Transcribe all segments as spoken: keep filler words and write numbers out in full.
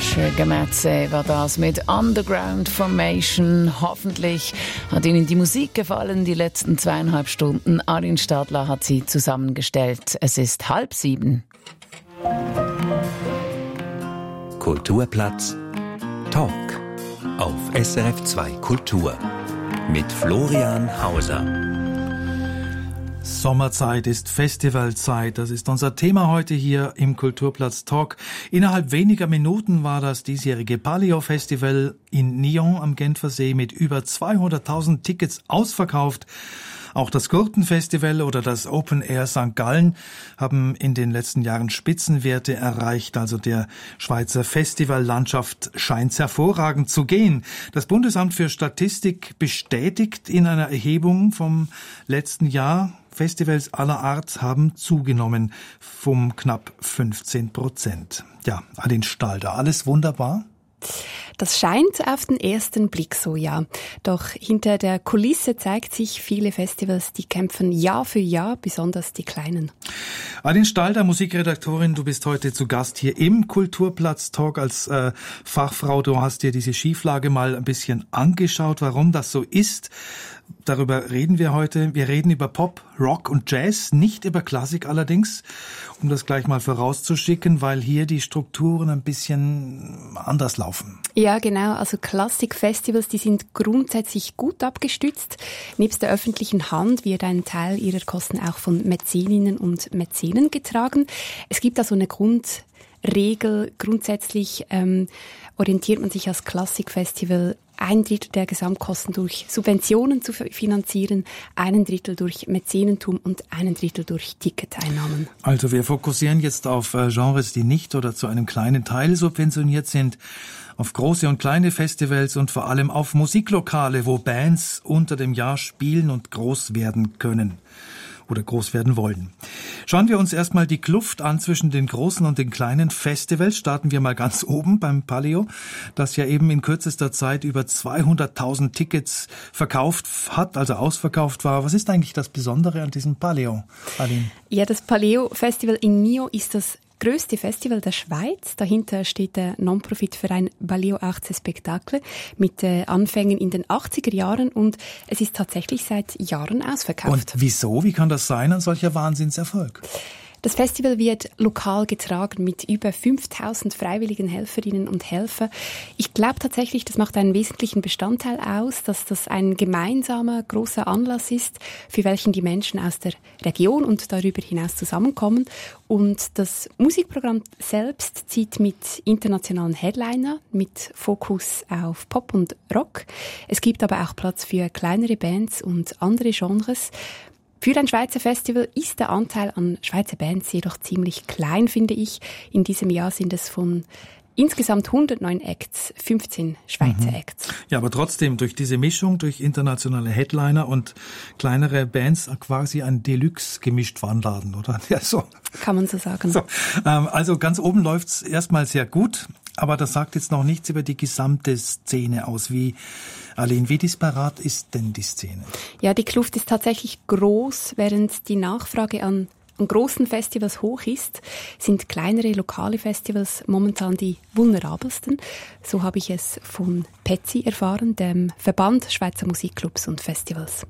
Serge Gemetze war das mit Underground Formation. Hoffentlich hat Ihnen die Musik gefallen, die letzten zweieinhalb Stunden. Arin Stadler hat sie zusammengestellt. Es ist halb sieben. Kulturplatz Talk auf S R F zwei Kultur mit Florian Hauser. Sommerzeit ist Festivalzeit. Das ist unser Thema heute hier im Kulturplatz Talk. Innerhalb weniger Minuten war das diesjährige Paleo-Festival in Nyon am Genfersee mit über zweihunderttausend Tickets ausverkauft. Auch das Gurtenfestival oder das Open Air Sankt Gallen haben in den letzten Jahren Spitzenwerte erreicht. Also der Schweizer Festivallandschaft scheint hervorragend zu gehen. Das Bundesamt für Statistik bestätigt in einer Erhebung vom letzten Jahr, Festivals aller Art haben zugenommen um knapp fünfzehn Prozent. Ja, Aline Stalder, alles wunderbar? Das scheint auf den ersten Blick so, ja. Doch hinter der Kulisse zeigt sich, viele Festivals, die kämpfen Jahr für Jahr, besonders die kleinen. Aline Stalder, Musikredaktorin, du bist heute zu Gast hier im Kulturplatz Talk als äh, Fachfrau. Du hast dir diese Schieflage mal ein bisschen angeschaut, warum das so ist. Darüber reden wir heute. Wir reden über Pop, Rock und Jazz, nicht über Klassik allerdings, um das gleich mal vorauszuschicken, weil hier die Strukturen ein bisschen anders laufen. Ja, genau. Also Klassikfestivals, die sind grundsätzlich gut abgestützt. Nebst der öffentlichen Hand wird ein Teil ihrer Kosten auch von Mäzeninnen und Mäzenen getragen. Es gibt also eine Grundregel. Grundsätzlich ähm, orientiert man sich als Klassikfestival ein Drittel der Gesamtkosten durch Subventionen zu finanzieren, einen Drittel durch Mäzenentum und einen Drittel durch Ticketeinnahmen. Also wir fokussieren jetzt auf äh, Genres, die nicht oder zu einem kleinen Teil subventioniert sind, auf große und kleine Festivals und vor allem auf Musiklokale, wo Bands unter dem Jahr spielen und groß werden können oder groß werden wollen. Schauen wir uns erstmal die Kluft an zwischen den großen und den kleinen Festivals. Starten wir mal ganz oben beim Paleo, das ja eben in kürzester Zeit über zweihunderttausend Tickets verkauft hat, also ausverkauft war. Was ist eigentlich das Besondere an diesem Paleo, Aline? Ja, das Paleo-Festival in Nyon ist das größte Festival der Schweiz. Dahinter steht der Non-Profit-Verein Baleo Arts et Spectacle mit äh, Anfängen in den achtziger Jahren und es ist tatsächlich seit Jahren ausverkauft. Und wieso? Wie kann das sein, ein solcher Wahnsinnserfolg? Das Festival wird lokal getragen mit über fünftausend freiwilligen Helferinnen und Helfer. Ich glaube tatsächlich, das macht einen wesentlichen Bestandteil aus, dass das ein gemeinsamer, großer Anlass ist, für welchen die Menschen aus der Region und darüber hinaus zusammenkommen. Und das Musikprogramm selbst zieht mit internationalen Headliner, mit Fokus auf Pop und Rock. Es gibt aber auch Platz für kleinere Bands und andere Genres. Für ein Schweizer Festival ist der Anteil an Schweizer Bands jedoch ziemlich klein, finde ich. In diesem Jahr sind es von insgesamt hundertneun Acts, fünfzehn Schweizer mhm. Acts. Ja, aber trotzdem, durch diese Mischung, durch internationale Headliner und kleinere Bands quasi ein Deluxe-Gemischtwarenladen, oder? Ja, so. Kann man so sagen. So, ähm, also ganz oben läuft's erstmal sehr gut, aber das sagt jetzt noch nichts über die gesamte Szene aus. Wie Aline, wie disparat ist denn die Szene? Ja, die Kluft ist tatsächlich groß, während die Nachfrage an, an großen Festivals hoch ist, sind kleinere lokale Festivals momentan die vulnerabelsten. So habe ich es von Petsy erfahren, dem Verband Schweizer Musikclubs und Festivals.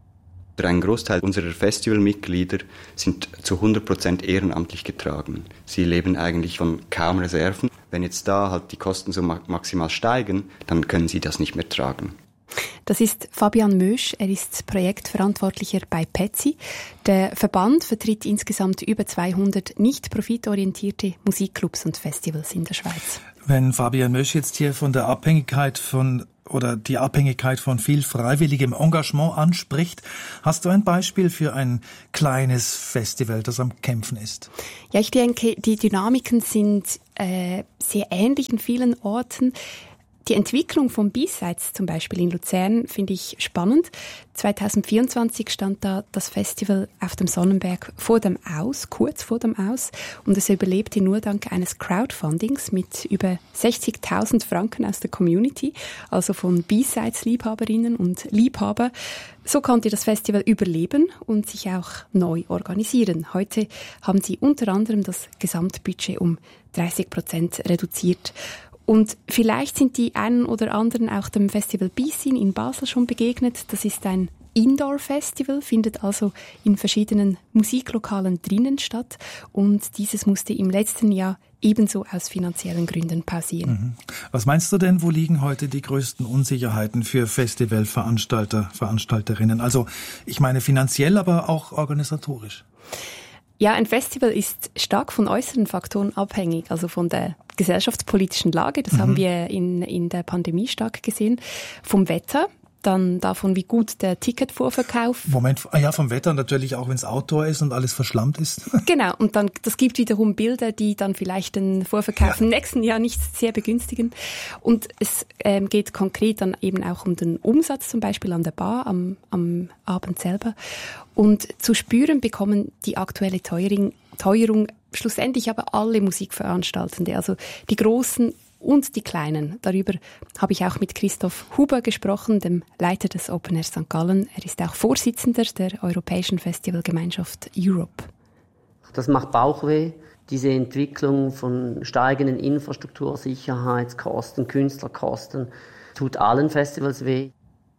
Ein Großteil unserer Festivalmitglieder sind zu hundert Prozent ehrenamtlich getragen. Sie leben eigentlich von kaum Reserven. Wenn jetzt da halt die Kosten so maximal steigen, dann können sie das nicht mehr tragen. Das ist Fabian Mösch, er ist Projektverantwortlicher bei Petsy. Der Verband vertritt insgesamt über zweihundert nicht profitorientierte Musikclubs und Festivals in der Schweiz. Wenn Fabian Mösch jetzt hier von der Abhängigkeit von oder die Abhängigkeit von viel freiwilligem Engagement anspricht, hast du ein Beispiel für ein kleines Festival, das am Kämpfen ist? Ja, ich denke, die Dynamiken sind äh, sehr ähnlich in vielen Orten. Die Entwicklung von B-Sides zum Beispiel in Luzern finde ich spannend. zwanzig vierundzwanzig stand da das Festival auf dem Sonnenberg vor dem Aus, kurz vor dem Aus. Und es überlebte nur dank eines Crowdfundings mit über sechzigtausend Franken aus der Community, also von B-Sides-Liebhaberinnen und Liebhaber. So konnte das Festival überleben und sich auch neu organisieren. Heute haben sie unter anderem das Gesamtbudget um dreißig Prozent reduziert. Und vielleicht sind die einen oder anderen auch dem Festival Bissin in Basel schon begegnet. Das ist ein Indoor-Festival, findet also in verschiedenen Musiklokalen drinnen statt. Und dieses musste im letzten Jahr ebenso aus finanziellen Gründen pausieren. Was meinst du denn, wo liegen heute die größten Unsicherheiten für Festivalveranstalter, Veranstalterinnen? Also ich meine finanziell, aber auch organisatorisch. Ja, ein Festival ist stark von äußeren Faktoren abhängig, also von der gesellschaftspolitischen Lage, das mhm. haben wir in, in der Pandemie stark gesehen, vom Wetter, dann davon, wie gut der Ticketvorverkauf. Moment, ja, vom Wetter natürlich auch, wenn es Outdoor ist und alles verschlammt ist. Genau, und dann, das gibt wiederum Bilder, die dann vielleicht den Vorverkauf ja. im nächsten Jahr nicht sehr begünstigen. Und es ähm, geht konkret dann eben auch um den Umsatz, zum Beispiel an der Bar am, am Abend selber. Und zu spüren bekommen die aktuelle Teuerung, Teuerung schlussendlich aber alle Musikveranstaltende, also die großen und die Kleinen. Darüber habe ich auch mit Christoph Huber gesprochen, dem Leiter des Open Air Sankt Gallen. Er ist auch Vorsitzender der Europäischen Festivalgemeinschaft Europe. Das macht Bauchweh, diese Entwicklung von steigenden Infrastruktur, Sicherheitskosten, Künstlerkosten, tut allen Festivals weh.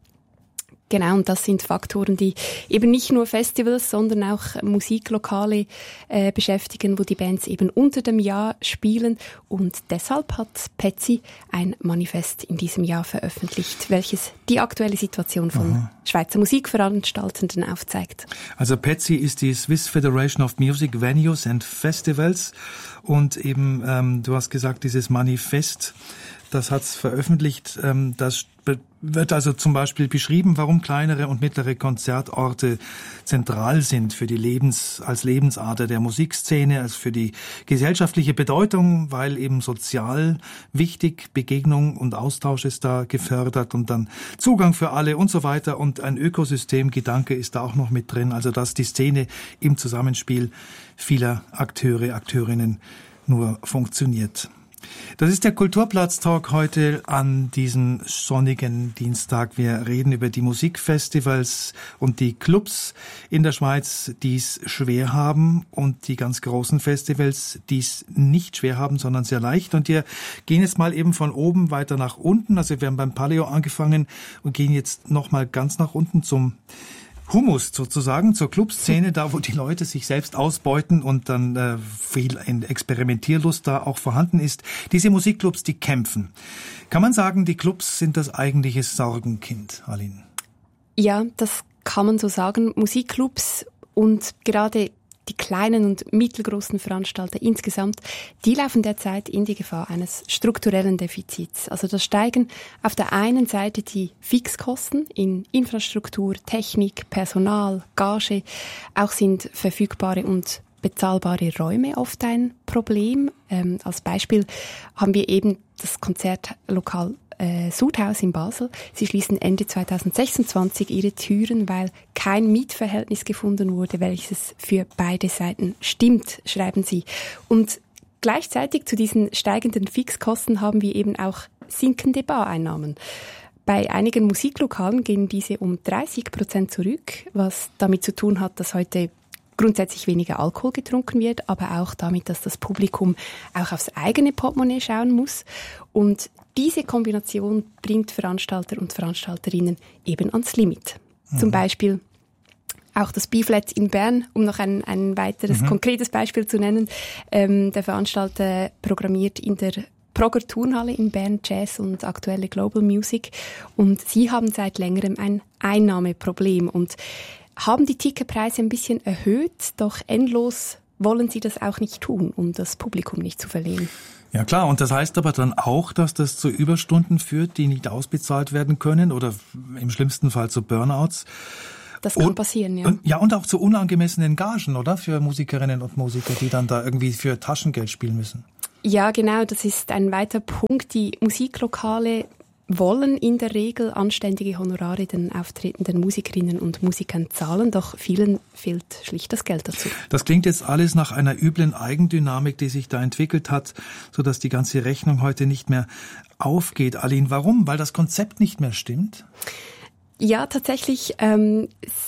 Genau, und das sind Faktoren, die eben nicht nur Festivals, sondern auch Musiklokale äh, beschäftigen, wo die Bands eben unter dem Jahr spielen. Und deshalb hat Petsy ein Manifest in diesem Jahr veröffentlicht, welches die aktuelle Situation von Aha. Schweizer Musikveranstaltenden aufzeigt. Also Petsy ist die Swiss Federation of Music Venues and Festivals. Und eben, ähm, du hast gesagt, dieses Manifest, das hat's veröffentlicht, ähm, das wird also zum Beispiel beschrieben, warum kleinere und mittlere Konzertorte zentral sind für die Lebens, als Lebensader der Musikszene, als für die gesellschaftliche Bedeutung, weil eben sozial wichtig, Begegnung und Austausch ist da gefördert und dann Zugang für alle und so weiter und ein Ökosystemgedanke ist da auch noch mit drin, also dass die Szene im Zusammenspiel vieler Akteure, Akteurinnen nur funktioniert. Das ist der Kulturplatz-Talk heute an diesem sonnigen Dienstag. Wir reden über die Musikfestivals und die Clubs in der Schweiz, die es schwer haben und die ganz großen Festivals, die es nicht schwer haben, sondern sehr leicht. Und wir gehen jetzt mal eben von oben weiter nach unten. Also wir haben beim Paleo angefangen und gehen jetzt nochmal ganz nach unten zum Humus sozusagen, zur Clubszene, da wo die Leute sich selbst ausbeuten und dann äh, viel Experimentierlust da auch vorhanden ist. Diese Musikclubs, die kämpfen. Kann man sagen, die Clubs sind das eigentliche Sorgenkind, Aline? Ja, das kann man so sagen. Musikclubs und gerade die kleinen und mittelgroßen Veranstalter insgesamt, die laufen derzeit in die Gefahr eines strukturellen Defizits. Also da steigen auf der einen Seite die Fixkosten in Infrastruktur, Technik, Personal, Gage. Auch sind verfügbare und bezahlbare Räume oft ein Problem. Ähm, als Beispiel haben wir eben das Konzertlokal Äh, Sudhaus in Basel. Sie schließen Ende zweitausendsechsundzwanzig ihre Türen, weil kein Mietverhältnis gefunden wurde, welches für beide Seiten stimmt, schreiben sie. Und gleichzeitig zu diesen steigenden Fixkosten haben wir eben auch sinkende Bareinnahmen. Bei einigen Musiklokalen gehen diese um dreißig Prozent zurück, was damit zu tun hat, dass heute grundsätzlich weniger Alkohol getrunken wird, aber auch damit, dass das Publikum auch aufs eigene Portemonnaie schauen muss. Und diese Kombination bringt Veranstalter und Veranstalterinnen eben ans Limit. Mhm. Zum Beispiel auch das B-Flat in Bern, um noch ein, ein weiteres mhm. konkretes Beispiel zu nennen. Ähm, der Veranstalter programmiert in der Progger Turnhalle in Bern Jazz und aktuelle Global Music. Und sie haben seit längerem ein Einnahmeproblem und haben die Ticketpreise ein bisschen erhöht, doch endlos wollen sie das auch nicht tun, um das Publikum nicht zu verlieren. Ja klar, und das heißt aber dann auch, dass das zu Überstunden führt, die nicht ausbezahlt werden können oder im schlimmsten Fall zu Burnouts. Das kann und, passieren, ja. Und, ja, und auch zu unangemessenen Gagen, oder? Für Musikerinnen und Musiker, die dann da irgendwie für Taschengeld spielen müssen. Ja, genau, das ist ein weiter Punkt. Die Musiklokale wollen in der Regel anständige Honorare den auftretenden Musikerinnen und Musikern zahlen, doch vielen fehlt schlicht das Geld dazu. Das klingt jetzt alles nach einer üblen Eigendynamik, die sich da entwickelt hat, sodass die ganze Rechnung heute nicht mehr aufgeht. Aline, warum? Weil das Konzept nicht mehr stimmt? Ja, tatsächlich. Ähm,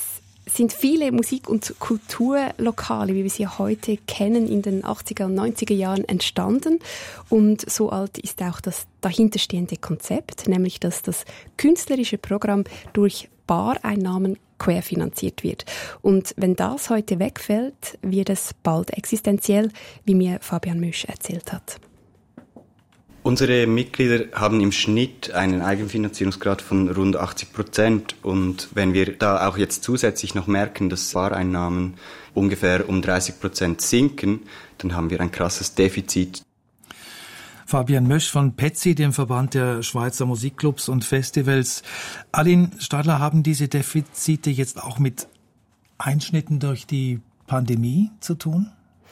sind viele Musik- und Kulturlokale, wie wir sie heute kennen, in den achtziger und neunziger Jahren entstanden. Und so alt ist auch das dahinterstehende Konzept, nämlich dass das künstlerische Programm durch Bareinnahmen querfinanziert wird. Und wenn das heute wegfällt, wird es bald existenziell, wie mir Fabian Mösch erzählt hat. Unsere Mitglieder haben im Schnitt einen Eigenfinanzierungsgrad von rund achtzig Prozent. Und wenn wir da auch jetzt zusätzlich noch merken, dass Bareinnahmen ungefähr um dreißig Prozent sinken, dann haben wir ein krasses Defizit. Fabian Mösch von P E T S I, dem Verband der Schweizer Musikclubs und Festivals. Aline Stadler, haben diese Defizite jetzt auch mit Einschnitten durch die Pandemie zu tun?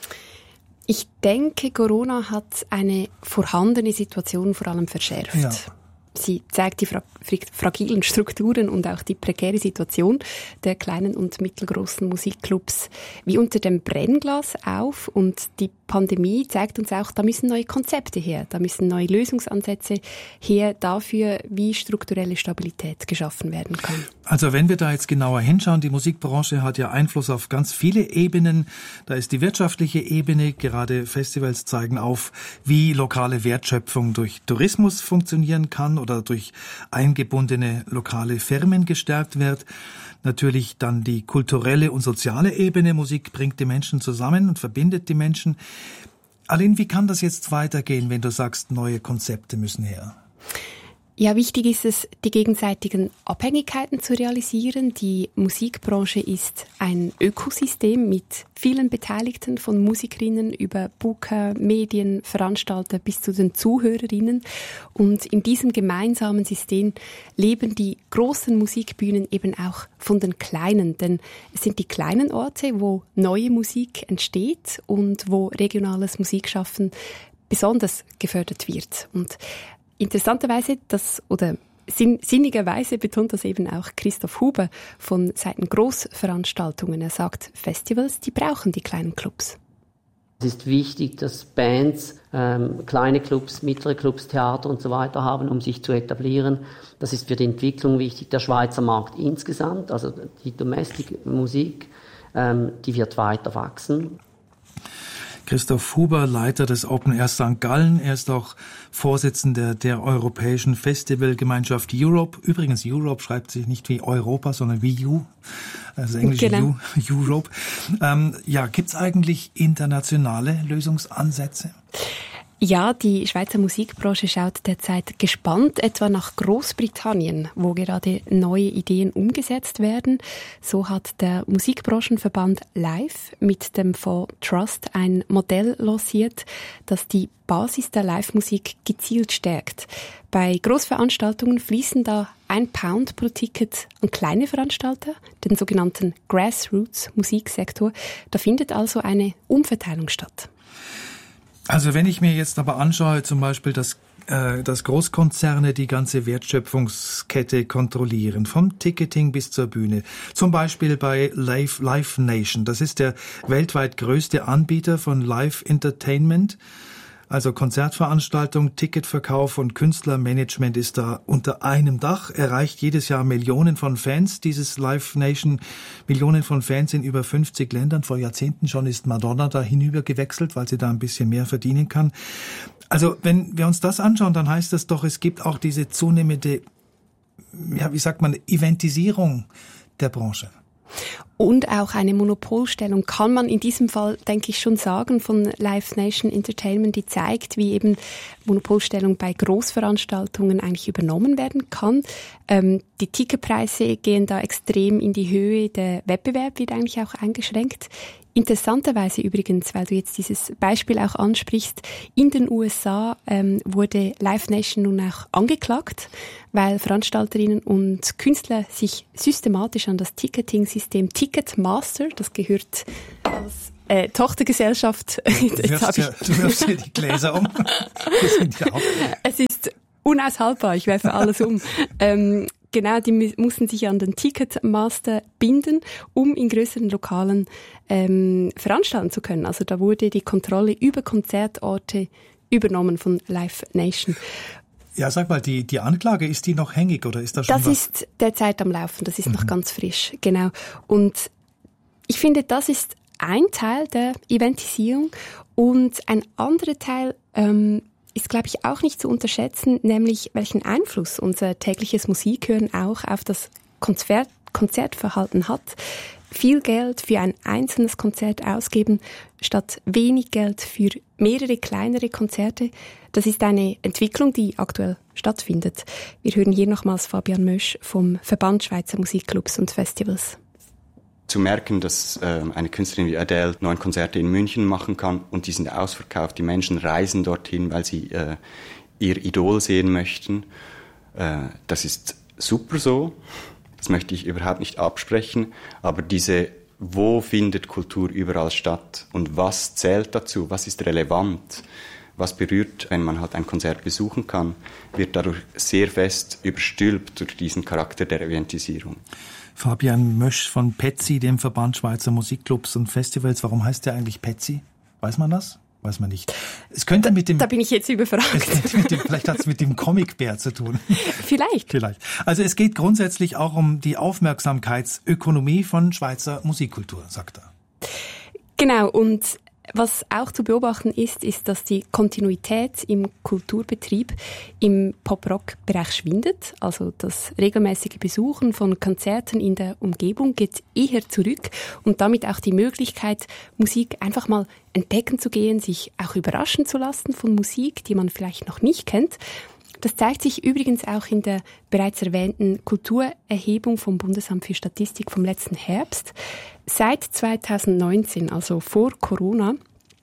Ich denke, Corona hat eine vorhandene Situation vor allem verschärft. Ja. Sie zeigt die fra- fragilen Strukturen und auch die prekäre Situation der kleinen und mittelgroßen Musikclubs wie unter dem Brennglas auf. Und die Pandemie zeigt uns auch, da müssen neue Konzepte her, da müssen neue Lösungsansätze her dafür, wie strukturelle Stabilität geschaffen werden kann. Also wenn wir da jetzt genauer hinschauen, die Musikbranche hat ja Einfluss auf ganz viele Ebenen. Da ist die wirtschaftliche Ebene, gerade Festivals zeigen auf, wie lokale Wertschöpfung durch Tourismus funktionieren kann oder durch eingebundene lokale Firmen gestärkt wird. Natürlich dann die kulturelle und soziale Ebene. Musik bringt die Menschen zusammen und verbindet die Menschen. Aline, wie kann das jetzt weitergehen, wenn du sagst, neue Konzepte müssen her? Ja, wichtig ist es, die gegenseitigen Abhängigkeiten zu realisieren. Die Musikbranche ist ein Ökosystem mit vielen Beteiligten, von Musikerinnen über Booker, Medien, Veranstalter bis zu den Zuhörerinnen. Und in diesem gemeinsamen System leben die großen Musikbühnen eben auch von den kleinen. Denn es sind die kleinen Orte, wo neue Musik entsteht und wo regionales Musikschaffen besonders gefördert wird. Und interessanterweise, das, oder sinn, sinnigerweise betont das eben auch Christoph Huber von Seiten Großveranstaltungen. Er sagt, Festivals, die brauchen die kleinen Clubs. Es ist wichtig, dass Bands ähm, kleine Clubs, mittlere Clubs, Theater und so weiter haben, um sich zu etablieren. Das ist für die Entwicklung wichtig. Der Schweizer Markt insgesamt, also die Domestic-Musik, ähm, die wird weiter wachsen. Christoph Huber, Leiter des Open Air Sankt Gallen. Er ist auch Vorsitzender der Europäischen Festivalgemeinschaft Europe. Übrigens, Europe schreibt sich nicht wie Europa, sondern wie You. Also englische genau. You, Europe. Ähm, ja, gibt's eigentlich internationale Lösungsansätze? Ja, die Schweizer Musikbranche schaut derzeit gespannt etwa nach Großbritannien, wo gerade neue Ideen umgesetzt werden. So hat der Musikbranchenverband Live mit dem Fonds Trust ein Modell lanciert, das die Basis der Live-Musik gezielt stärkt. Bei Großveranstaltungen fließen da ein Pound pro Ticket an kleine Veranstalter, den sogenannten Grassroots-Musiksektor. Da findet also eine Umverteilung statt. Also wenn ich mir jetzt aber anschaue, zum Beispiel, dass, äh, dass Großkonzerne die ganze Wertschöpfungskette kontrollieren, vom Ticketing bis zur Bühne, zum Beispiel bei Live, Live Nation, das ist der weltweit größte Anbieter von Live Entertainment, also Konzertveranstaltung, Ticketverkauf und Künstlermanagement ist da unter einem Dach, erreicht jedes Jahr Millionen von Fans, dieses Live Nation, Millionen von Fans in über fünfzig Ländern. Vor Jahrzehnten schon ist Madonna da hinüber gewechselt, weil sie da ein bisschen mehr verdienen kann. Also wenn wir uns das anschauen, dann heißt das doch, es gibt auch diese zunehmende, ja, wie sagt man, Eventisierung der Branche. Und auch eine Monopolstellung kann man in diesem Fall, denke ich, schon sagen, von Live Nation Entertainment, die zeigt, wie eben Monopolstellung bei Großveranstaltungen eigentlich übernommen werden kann. Ähm, die Ticketpreise gehen da extrem in die Höhe, der Wettbewerb wird eigentlich auch eingeschränkt. Interessanterweise übrigens, weil du jetzt dieses Beispiel auch ansprichst, in den U S A ähm, wurde Live Nation nun auch angeklagt, weil Veranstalterinnen und Künstler sich systematisch an das Ticketing-System Ticketmaster, das gehört als äh, Tochtergesellschaft. Du wirfst, ja, du wirfst hier die Gläser um. Wir sind ja auch. Es ist unaushaltbar, ich werfe alles um. ähm, Genau, die mussten sich an den Ticketmaster binden, um in größeren Lokalen ähm, veranstalten zu können. Also da wurde die Kontrolle über Konzertorte übernommen von Live Nation. Ja, sag mal, die, die Anklage, ist die noch hängig oder ist da schon das was? Das ist derzeit am Laufen, das ist mhm. noch ganz frisch, genau. Und ich finde, das ist ein Teil der Eventisierung und ein anderer Teil ähm, ist, glaube ich, auch nicht zu unterschätzen, nämlich welchen Einfluss unser tägliches Musikhören auch auf das Konzert, Konzertverhalten hat. Viel Geld für ein einzelnes Konzert ausgeben, statt wenig Geld für mehrere kleinere Konzerte. Das ist eine Entwicklung, die aktuell stattfindet. Wir hören hier nochmals Fabian Mösch vom Verband Schweizer Musikclubs und Festivals. Zu merken, dass äh, eine Künstlerin wie Adele neun Konzerte in München machen kann und die sind ausverkauft. Die Menschen reisen dorthin, weil sie äh, ihr Idol sehen möchten. Äh, das ist super so. Das möchte ich überhaupt nicht absprechen. Aber diese, wo findet Kultur überall statt? Und was zählt dazu? Was ist relevant? Was berührt, wenn man halt ein Konzert besuchen kann, wird dadurch sehr fest überstülpt durch diesen Charakter der Eventisierung. Fabian Mösch von P E T S I, dem Verband Schweizer Musikclubs und Festivals. Warum heißt der eigentlich P E T S I? Weiß man das? Weiß man nicht. Es könnte mit dem. Da bin ich jetzt überfragt. Es, mit dem, vielleicht hat es mit dem Comicbär zu tun. Vielleicht. Vielleicht. Also es geht grundsätzlich auch um die Aufmerksamkeitsökonomie von Schweizer Musikkultur, sagt er. Genau. Und was auch zu beobachten ist, ist, dass die Kontinuität im Kulturbetrieb im Pop-Rock-Bereich schwindet. Also das regelmäßige Besuchen von Konzerten in der Umgebung geht eher zurück und damit auch die Möglichkeit, Musik einfach mal entdecken zu gehen, sich auch überraschen zu lassen von Musik, die man vielleicht noch nicht kennt. Das zeigt sich übrigens auch in der bereits erwähnten Kulturerhebung vom Bundesamt für Statistik vom letzten Herbst. Seit zweitausendneunzehn, also vor Corona,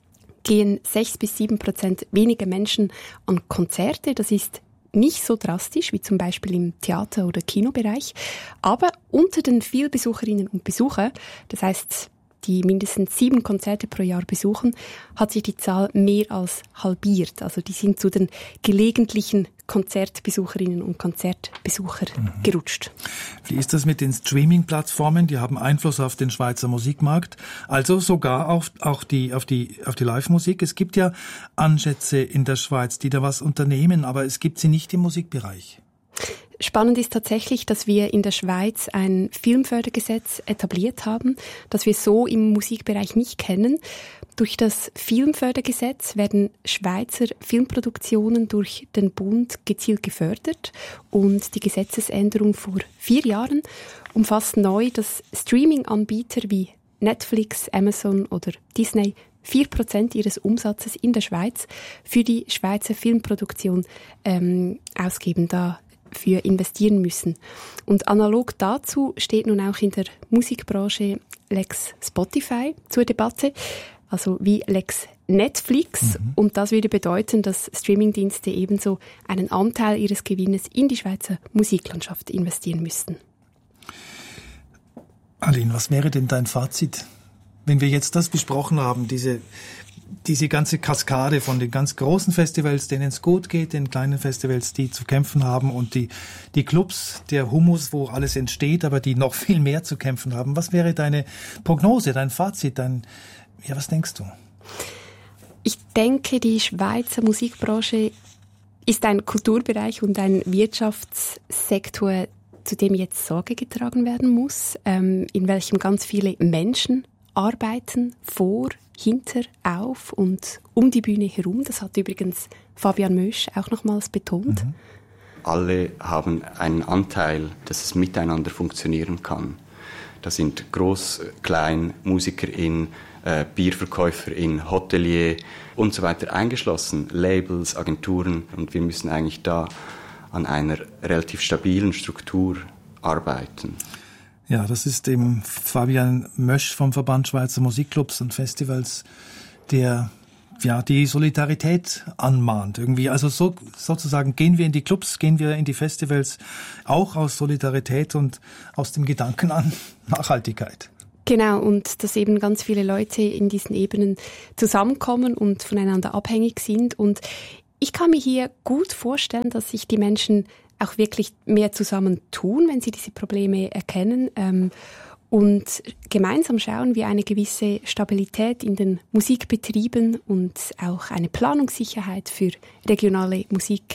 gehen sechs bis sieben Prozent weniger Menschen an Konzerte. Das ist nicht so drastisch wie zum Beispiel im Theater- oder Kinobereich. Aber unter den Vielbesucherinnen und Besuchern, das heißt die mindestens sieben Konzerte pro Jahr besuchen, hat sich die Zahl mehr als halbiert. Also die sind zu den gelegentlichen Konzertbesucherinnen und Konzertbesucher mhm. gerutscht. Wie ist das mit den Streaming-Plattformen? Die haben Einfluss auf den Schweizer Musikmarkt, also sogar auf, auch die, auf die, auf die Live-Musik. Es gibt ja Ansätze in der Schweiz, die da was unternehmen, aber es gibt sie nicht im Musikbereich. Spannend ist tatsächlich, dass wir in der Schweiz ein Filmfördergesetz etabliert haben, das wir so im Musikbereich nicht kennen. Durch das Filmfördergesetz werden Schweizer Filmproduktionen durch den Bund gezielt gefördert und die Gesetzesänderung vor vier Jahren umfasst neu, dass Streaming-Anbieter wie Netflix, Amazon oder Disney vier Prozent ihres Umsatzes in der Schweiz für die Schweizer Filmproduktion ähm, ausgeben. Da für investieren müssen. Und analog dazu steht nun auch in der Musikbranche Lex Spotify zur Debatte, also wie Lex Netflix. Mhm. Und das würde bedeuten, dass Streamingdienste ebenso einen Anteil ihres Gewinnes in die Schweizer Musiklandschaft investieren müssten. Aline, was wäre denn dein Fazit, wenn wir jetzt das besprochen haben, diese diese ganze Kaskade von den ganz großen Festivals, denen es gut geht, den kleinen Festivals, die zu kämpfen haben und die, die Clubs, der Humus, wo alles entsteht, aber die noch viel mehr zu kämpfen haben. Was wäre deine Prognose, dein Fazit, dein, ja, was denkst du? Ich denke, die Schweizer Musikbranche ist ein Kulturbereich und ein Wirtschaftssektor, zu dem jetzt Sorge getragen werden muss, ähm, in welchem ganz viele Menschen arbeiten, vor, hinter, auf und um die Bühne herum. Das hat übrigens Fabian Mösch auch nochmals betont. Mhm. Alle haben einen Anteil, dass es miteinander funktionieren kann. Da sind Groß-, Klein-, MusikerInnen, äh, BierverkäuferInnen, Hotelier und so weiter eingeschlossen, Labels, Agenturen. Und wir müssen eigentlich da an einer relativ stabilen Struktur arbeiten. Ja, das ist eben Fabian Mösch vom Verband Schweizer Musikclubs und Festivals, der ja die Solidarität anmahnt irgendwie. Also so sozusagen gehen wir in die Clubs, gehen wir in die Festivals auch aus Solidarität und aus dem Gedanken an Nachhaltigkeit. Genau, und dass eben ganz viele Leute in diesen Ebenen zusammenkommen und voneinander abhängig sind. Und ich kann mir hier gut vorstellen, dass sich die Menschen auch wirklich mehr zusammen tun, wenn sie diese Probleme erkennen ähm, und gemeinsam schauen, wie eine gewisse Stabilität in den Musikbetrieben und auch eine Planungssicherheit für regionale Musik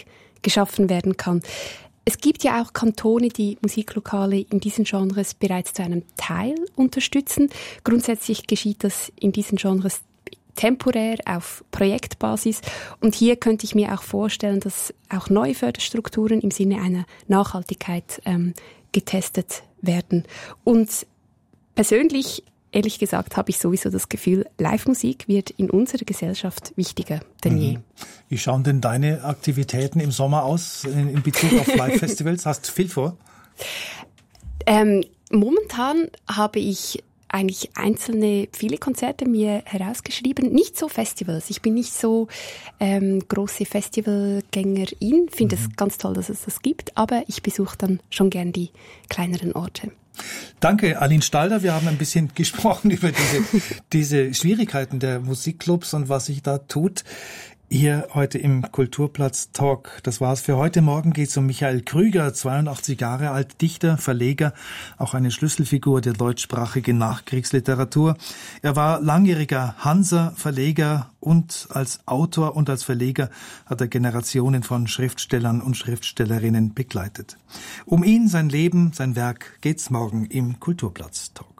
geschaffen werden kann. Es gibt ja auch Kantone, die Musiklokale in diesen Genres bereits zu einem Teil unterstützen. Grundsätzlich geschieht das in diesen Genres temporär auf Projektbasis. Und hier könnte ich mir auch vorstellen, dass auch neue Förderstrukturen im Sinne einer Nachhaltigkeit ähm, getestet werden. Und persönlich, ehrlich gesagt, habe ich sowieso das Gefühl, Live-Musik wird in unserer Gesellschaft wichtiger denn mhm. je. Wie schauen denn deine Aktivitäten im Sommer aus in, in Bezug auf Live-Festivals? Hast du viel vor? Ähm, momentan habe ich eigentlich einzelne, viele Konzerte mir herausgeschrieben. Nicht so Festivals. Ich bin nicht so ähm, große Festivalgängerin. Finde es mhm. ganz toll, dass es das gibt. Aber ich besuche dann schon gern die kleineren Orte. Danke, Aline Stalder. Wir haben ein bisschen gesprochen über diese, diese Schwierigkeiten der Musikclubs und was sich da tut. Hier heute im Kulturplatz Talk. Das war's für heute. Morgen geht's um Michael Krüger, zweiundachtzig Jahre alt, Dichter, Verleger, auch eine Schlüsselfigur der deutschsprachigen Nachkriegsliteratur. Er war langjähriger Hanser, Verleger und als Autor und als Verleger hat er Generationen von Schriftstellern und Schriftstellerinnen begleitet. Um ihn, sein Leben, sein Werk geht's morgen im Kulturplatz Talk.